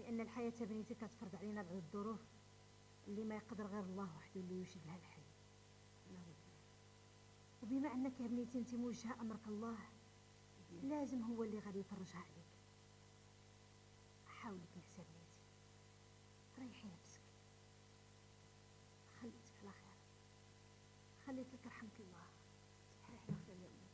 لان الحياه بنيتي كتفرض علينا بعض الظروف اللي ما يقدر غير الله وحده اللي يوجد لها الحل. وبما انك يا بنيتي انت موجهه امرك الله، لازم هو اللي غادي يفرجها عليك. حاولي تنسى بنيتي، ريحي نفسك، خليتك على خير، خليتك رحمك الله. تحرح نغفر لأمك.